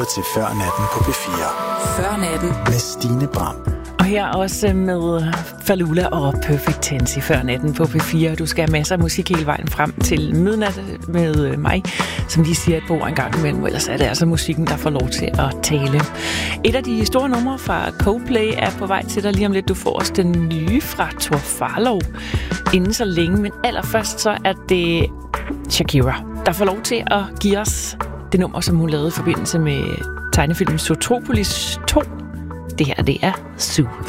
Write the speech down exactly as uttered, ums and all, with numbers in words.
lytter til Før Natten på P fire. Før Natten med Stine Bram. Og her også med Falula og Perfect Tense i Før Natten på P fire. Du skal have masser af musik hele vejen frem til midnat med mig, som de siger et bord en gang imellem. Ellers er det altså musikken, der får lov til at tale. Et af de store numre fra Coldplay er på vej til dig lige om lidt. Du får også den nye fra Thor Farlov inden så længe. Men allerførst så er det Shakira, der får lov til at give os det nummer, som hun lavede i forbindelse med tegnefilmen Zootropolis to. Det her, det er Zoo.